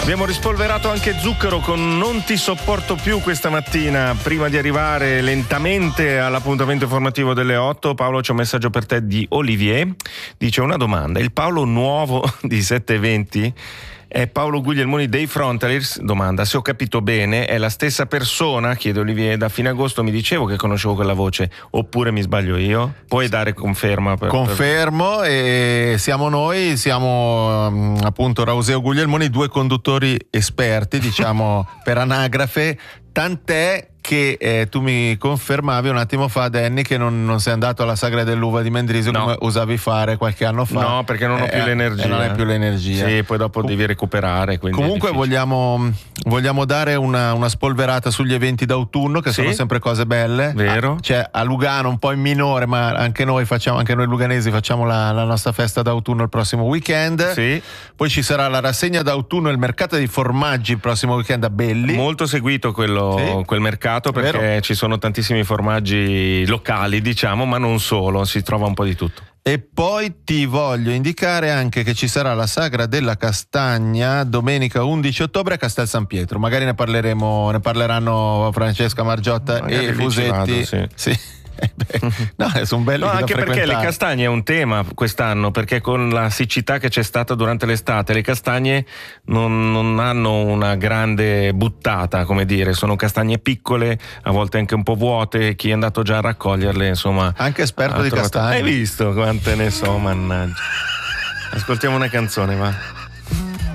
Abbiamo rispolverato anche Zucchero con Non ti sopporto più questa mattina. Prima di arrivare lentamente all'appuntamento informativo delle 8, Paolo, c'è un messaggio per te di Olivier. Dice una domanda: il Paolo nuovo di 720 è Paolo Guglielmoni dei Frontaliers? Domanda: se ho capito bene è la stessa persona? Chiede Olivier. Da fine agosto mi dicevo che conoscevo quella voce, oppure mi sbaglio io? Puoi dare conferma? Confermo, e siamo noi, siamo appunto Rauseo Guglielmoni, due conduttori esperti, diciamo per anagrafe, tant'è che tu mi confermavi un attimo fa, Danny, che non sei andato alla sagra dell'uva di Mendrisio, no, come usavi fare qualche anno fa. No, perché non ho più l'energia. Non hai più l'energia. Sì, poi dopo devi recuperare. Comunque vogliamo dare una spolverata sugli eventi d'autunno, che sono sempre cose belle. Vero. Cioè, a Lugano un po' in minore, ma anche noi luganesi facciamo la nostra festa d'autunno il prossimo weekend. Sì. Poi ci sarà la rassegna d'autunno e il mercato dei formaggi il prossimo weekend a Belli. Molto seguito quel mercato, perché Vero. ci sono tantissimi formaggi locali, diciamo, ma non solo, si trova un po' di tutto. E poi ti voglio indicare anche che ci sarà la sagra della castagna domenica 11 ottobre a Castel San Pietro. Magari ne parleranno Francesca Margiotta e Fusetti. Sì. No, sono belli da anche perché frequentare. le castagne è un tema quest'anno, perché con la siccità che c'è stata durante l'estate le castagne non hanno una grande buttata, come dire, sono castagne piccole, a volte anche un po' vuote. Chi è andato già a raccoglierle, insomma, anche esperto di castagne. Hai visto quante ne so, mannaggia. Ascoltiamo una canzone, va.